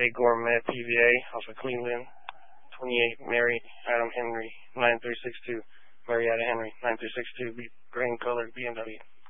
Cafe Gourmet PVA off of Cleveland. 28 Mary Adam Henry 9362. Mary Adam Henry 9362. Green colored BMW.